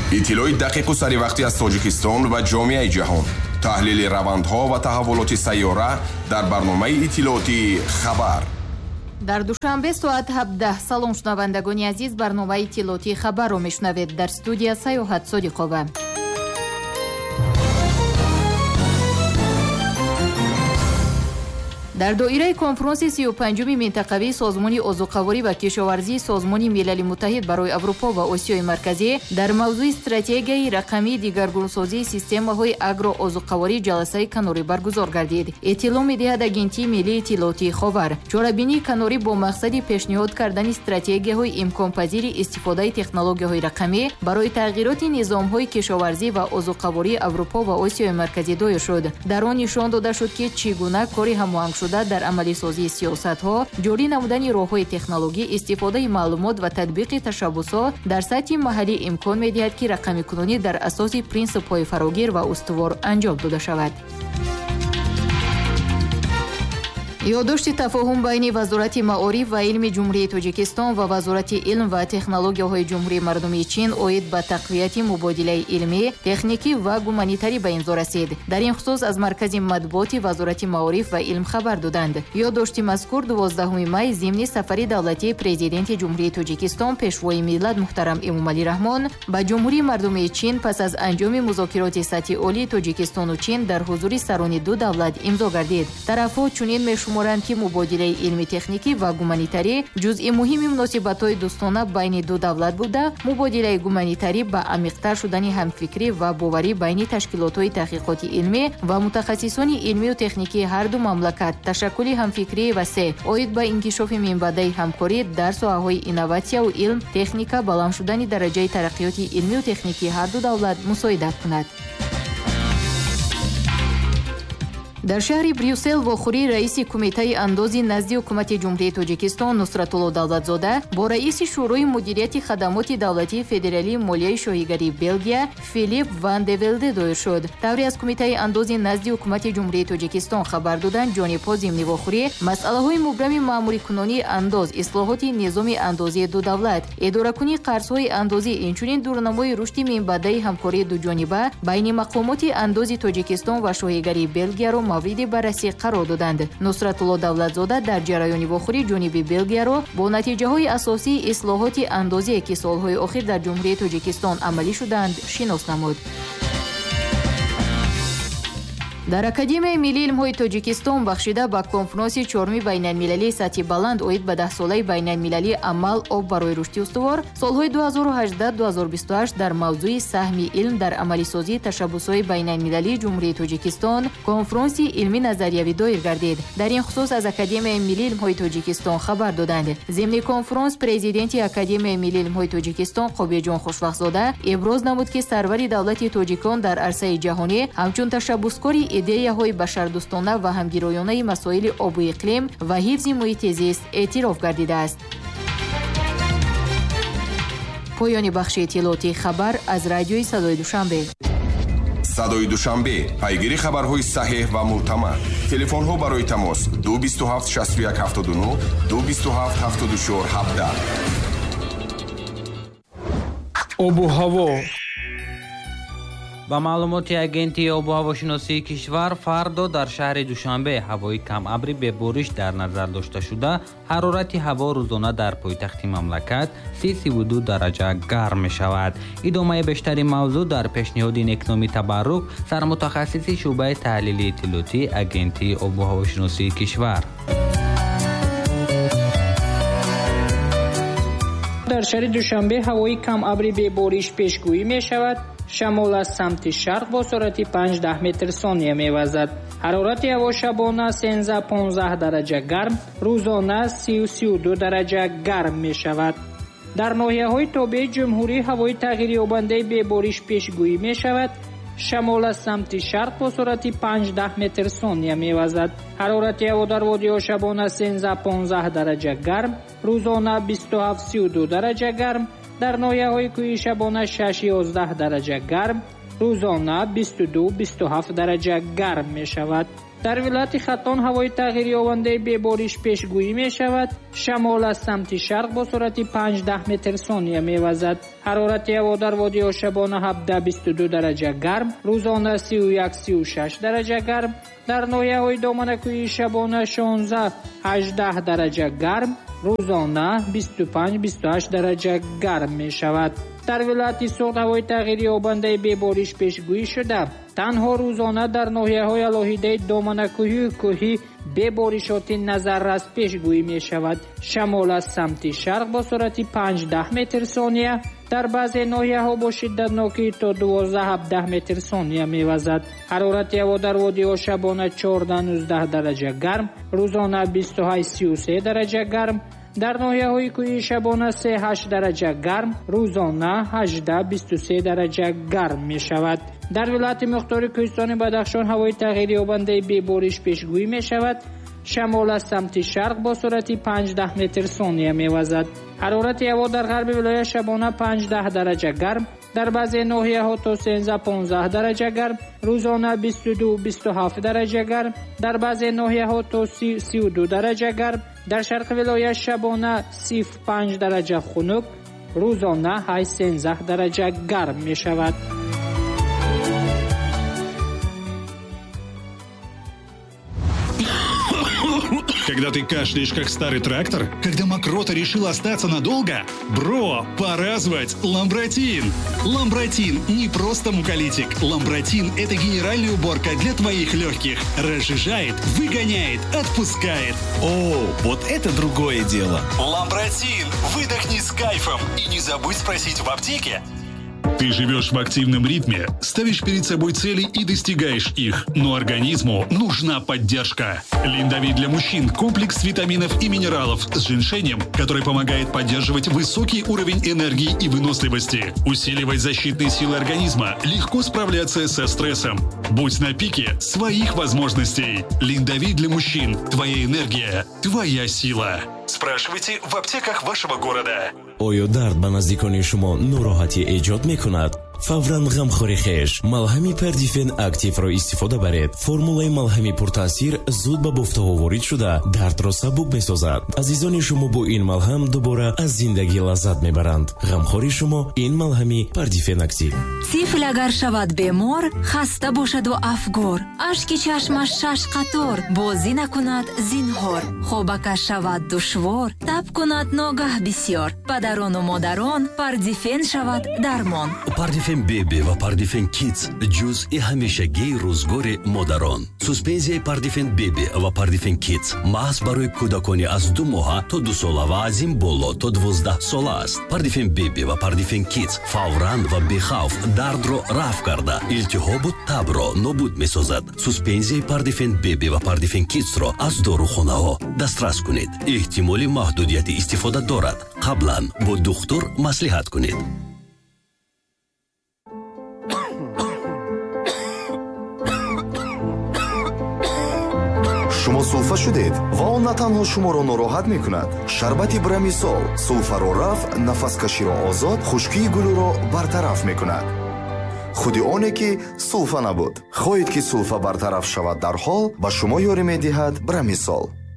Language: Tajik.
иттилои дақиқу саривақтӣ аз Тоҷикистон ва ҷомеаи ҷаҳон. таҳлили равандҳо ва таҳаввулоти сайёра дар барномаи иттилооти хабар. дар душанбе соат 17. салом шунавандагони азиз, барномаи иттилооти хабарро мешунавед. дар студия Саёҳат Содиқова. дар доираи конфронси 35-уми минтақавии созмони озуқаворӣ ва кишоварзии созмони милали муттаҳид барои Аврупо ва Осиёи марказӣ дар мавзӯи стратегияи рақамии дигаргунсозии системаҳои агроозуқаворӣ ҷаласаи канорӣ баргузор гардид. иттилоъ медиҳад агентии миллии иттилооти ховар. чорабинии канорӣ бо мақсади пешниҳод кардани стратегияҳои имконпазири истифодаи технологияҳои рақамӣ барои тағйироти низомҳои кишоварзӣ ва озуқавории Аврупо ва Осиёи марказӣ доир шуд. дар он нишон дода шуд, ки чӣ гуна кори ҳамоҳангшуда дар амалисозии сиёсатҳо, ҷорӣ намудани роҳҳои технологӣ, истифодаи маълумот ва татбиқи ташаббусҳо дар сатҳи маҳаллӣ имкон медиҳад, ки рақамикунонӣ дар асоси принсипҳои фарогир ва устувор анҷом дода шавад. ёддошти тафоҳум байни Вазорати маориф ва илми ҷумҳурии Тоҷикистон ва Вазорати илм ва технологияҳои ҷумҳурии мардумии Чин оид ба тақвияти мубодилаи илмӣ, техникӣ ва гуманитарӣ ба имзо расид. дар ин хусус аз маркази матбуоти Вазорати маориф ва илм хабар доданд. ёддошти мазкур 12 май зимни сафари давлатии президенти ҷумҳурии Тоҷикистон пешвои миллат муҳтарам Эмомалӣ Раҳмон ба ҷумҳурии мардумии Чин пас аз анҷоми музокироти сатҳи олии Тоҷикистону Чин дар ҳузури сарони ду давлат имзо гардид. тарафҳо чунин мешуморанд, ки мубодилаи илми техникӣ ва гуманитарӣ ҷузъи муҳими муносибатҳои дӯстона байни ду давлат буда, мубодилаи гуманитарӣ ба амиқтар шудани ҳамфикрӣ ва боварӣ байни ташкилотҳои таҳқиқоти илмӣ ва мутахассисони илмию техникии ҳарду мамлакат, ташаккули ҳамфикрии васеъ оид ба инкишофи минбаъдаи ҳамкорӣ дар соҳаҳои инноватсияу илм, техника, баланд шудани дараҷаи тараққиёти илмию техникии ҳарду давлат мусоидат кунад. дар шаҳри Брюссел вохӯрии раиси кумитаи андози назди ҳукумати ҷумҳурии Тоҷикистон Нусратулло Давлатзода бо раиси шӯрои мудирияти хадамоти давлатии федералии молияи шоҳигарии Белгия Филипп ван де Велде доир шуд. тавре аз кумитаи андози назди ҳукумати ҷумҳурии Тоҷикистон хабар доданд, ҷонибҳо зимни вохӯрӣ масъалаҳои мубрами маъмурикунонии андоз, ислоҳоти низоми андозии ду давлат, идоракунии қарзҳои андозӣ, инчунин дурнамои рушди минбаъдаи ҳамкории дуҷониба байни мақомоти андози Тоҷикистон ва шоҳигарии Белгияро мавриди баррасӣ қарор доданд. Нусратулло Давлатзода дар ҷараёни вохӯрӣ ҷониби Белгияро бо натиҷаҳои асосии ислоҳоти андозие, ки солҳои охир дар ҷумҳурии Тоҷикистон амалӣ шуданд, шинос намуд. дар Академияи миллии илмҳои Тоҷикистон бахшида ба конфронси 4-уми байналмилалии сатҳи баланд оид ба 10-солаи байналмилалии амал об барои рушди устувор солҳои 2018-2028 дар мавзӯи саҳми илм дар амалисозии ташаббусҳои байналмилалии ҷумҳурии Тоҷикистон конфронси илмӣ назариявӣ доир гардид. дар ин хусус аз Академияи миллии илмҳои Тоҷикистон хабар доданд. зимни конфронс президенти Академияи миллии илмҳои Тоҷикистон Қобиҷон Хушвақтзода иброз намуд, ки сарвари давлати тоҷикон дар арсаи ҷаҳонӣ ҳамчун ташаббускори идеяҳои башардӯстона ва ҳамгироёнаи масоили обу иқлим ва ҳифзи муҳити зист эътироф гардидааст. поёни бахши иттилооти хабар аз радиои Садои Душанбе. Садои Душанбе, пайгири хабарҳои саҳеҳ ва мӯътамад. Телефонҳо барои тамос 227 61 79 227 74 17. обу ҳаво. ба маълумоти агентии обу ҳавошиносии кишвар, фардо дар шаҳри Душанбе ҳавои камабри бебориш дар назар дошта шуда, ҳарорати ҳаво рӯзона дар пойтахти мамлакат 30-32 дараҷа гарм мешавад. идомаи бештари мавзӯъ дар пешниҳоди Некноми Табаррук, сармутахассиси шуъбаи таҳлили иттилоотӣ агентии обу ҳавошиносии кишвар. дар шаҳри Душанбе ҳавои камабри бебориш пешгӯӣ мешавад. шамол аз самти шарқ бо суръати 5-10 метр сония мевазад. ҳарорати ҳаво шабона 13-15 дараҷа гарм, рӯзона 30-32 дараҷа гарм мешавад. дар ноҳияҳои тобеи ҷумҳурӣ ҳавои тағйирёбандаи бебориш пешгӯӣ мешавад. шамол аз самти шарқ бо суръати 5-10 метр сония мевазад. ҳарорати ҳаво дар водиҳо шабона 13-15 дараҷа гарм, рӯзона 27-32 дараҷа гарм, дар ноҳияҳои кӯҳӣ шабона 6-11 дараҷа гарм, рӯзона 22-27 дараҷа гарм мешавад. дар вилояти Хатон ҳавои тағйирёбандаи бебориш пешгӯӣ мешавад. Шамол аз самти шарқ бо суръати 5-10 метр сония мевазад. ҳарорати ҳаво дар водии Ошабона 17-22 дараҷа гарм, рӯзона 31-36 дараҷа гарм, дар ноҳияҳои доманакӯҳии Шабона 16-18 дараҷа гарм, рӯзона 25-28 дараҷа гарм мешавад. дар вилояти Суғд ҳавои тағйирёбандаи бебориш пешгӯӣ шуда, танҳо рӯзона дар ноҳияҳои алоҳидаи доманакӯҳию кӯҳӣ беборишоти назаррас пешгӯӣ мешавад. шамол аз самти шарқ бо суръати 5-10 метр сония, дар баъзе ноҳияҳо бо шиддатнокӣ то 12-17 метр сония мевазад. ҳарорати ҳаво дар водии Ошабона 14-19 дараҷа гарм, рӯзона 28-33 дараҷа гарм, дар ноҳияҳои кӯҳии Шабона 3-8 дараҷа гарм, рӯзона 18-23 дараҷа гарм мешавад. дар вилояти мухтори кӯҳистони Бадахшон ҳавои тағйирёбандаи бебориш пешгӯӣ мешавад. шамол аз самти шарқ бо суръати 5-10 метр сония мевазад. ҳарорати ҳаво дар ғарби вилоят Шабона 5-10 дараҷа гарм, дар баъзе ноҳияҳо то 13-15 дараҷа гарм, рӯзона 22-27 дараҷа гарм, дар баъзе ноҳияҳо то 30-32 дараҷа гарм, дар шарқи вилоят Шабона 0-5 дараҷа хунук, рӯзона 8-13 дараҷа гарм мешавад. Когда ты кашляешь, как старый трактор? Когда мокрота решила остаться надолго? Бро, пора звать Ламбротин! Ламбротин не просто муколитик. Ламбротин – это генеральная уборка для твоих легких. Разжижает, выгоняет, отпускает. О, вот это другое дело. Ламбротин! Выдохни с кайфом и не забудь спросить в аптеке. Ты живешь в активном ритме, ставишь перед собой цели и достигаешь их, но организму нужна поддержка. Линдавит для мужчин – комплекс витаминов и минералов с женьшенем, который помогает поддерживать высокий уровень энергии и выносливости, усиливать защитные силы организма, легко справляться со стрессом. Будь на пике своих возможностей. Линдавит для мужчин – твоя энергия, твоя сила. Спрашивайте в аптеках вашего города. оё дард ба наздикони шумо нороҳатӣ эҷод мекунад? фавран ғамхори хеш малҳами Пардифен активро истифода баред. формулаи малҳами пуртаъсир зуд ба буфтаҳо ворид шуда дардро сабук месозад. азизони шумо бо ин малҳам дубора аз зиндагӣ лаззат мебаранд. ғамхори шумо ин малҳами Пардифен актив. тифл агар шавад бемор, хаста бошаду афгор, ашки чашмаш 6 қатор, бозӣ накунад зинҳор, хобакаш шавад душвор, таб кунад ногаҳ бисёр, падарону модарон Пардифен шавад дармон. Пардифен беби ва Пардифен кидс ҷузъи ҳамешагии рӯзгори модарон. суспензияи Пардифен беби ва Пардифен кидс маҳз барои кӯдакони аз 2 моҳа то 2 сола ва аз ин боло то 12 сола аст. Пардифен беби ва Пардифен кидс фавран ва бехавф дардро рафъ карда илтиҳобу табро нобуд месозад. суспензияи Пардифен беби ва Пардифен кидсро аз дорухонаҳо дастрас кунед. эҳтимоли маҳдудияти истифода дорад. қаблан бо духтур маслиҳат кунед. шумо сулфа шудед ва он на танҳо шуморо нороҳат мекунад. шарбати Брамисол сулфаро рафъ, нафаскаширо озод, хушкии гулӯро бартараф мекунад. худи оне ки сулфа набуд. хоҳед ки сулфа бартараф шавад дарҳол ба шумо ёрӣ медиҳад Брамисол.